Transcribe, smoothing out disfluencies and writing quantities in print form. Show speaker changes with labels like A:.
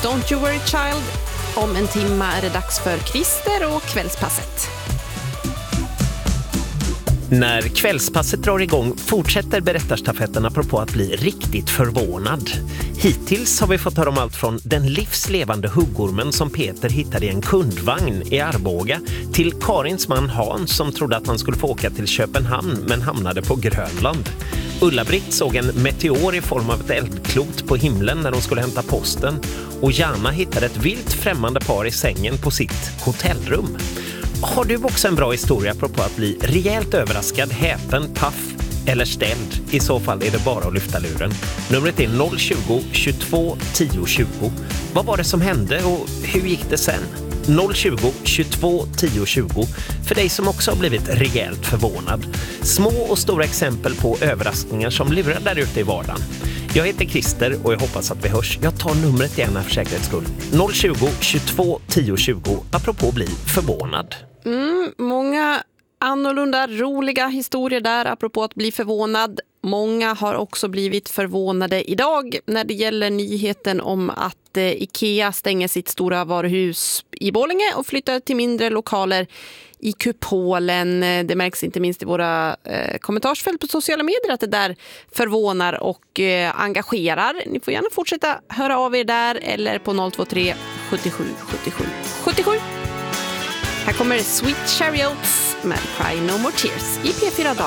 A: Don't You Worry Child. Om en timme är det dags för Christer och Kvällspasset.
B: När Kvällspasset drar igång fortsätter berättarstafetten apropå att bli riktigt förvånad. Hittills har vi fått höra om allt från den livslevande huggormen som Peter hittade i en kundvagn i Arboga till Karins man Hans som trodde att han skulle få åka till Köpenhamn men hamnade på Grönland. Ulla-Britt såg en meteor i form av ett eldklot på himlen när de skulle hämta posten och Jana hittade ett vilt främmande par i sängen på sitt hotellrum. Har du också en bra historia apropå att bli rejält överraskad, häpen, paff eller ställd? I så fall är det bara att lyfta luren. Numret är 020 22 10 20. Vad var det som hände och hur gick det sen? 020 22 10 20 för dig som också har blivit rejält förvånad. Små och stora exempel på överraskningar som lurar där ute i vardagen. Jag heter Christer och jag hoppas att vi hörs. Jag tar numret gärna för säkerhets skull. 020 22 10 20 apropå bli förvånad.
A: Många annorlunda roliga historier där apropå att bli förvånad. Många har också blivit förvånade idag när det gäller nyheten om att IKEA stänger sitt stora varuhus i Borlänge och flyttar till mindre lokaler i Kupolen. Det märks inte minst i våra kommentarsfält på sociala medier att det där förvånar och engagerar. Ni får gärna fortsätta höra av er där eller på 023 77 77 77. Här kommer Sweet Chariots med Cry No More Tears i P4 Dag.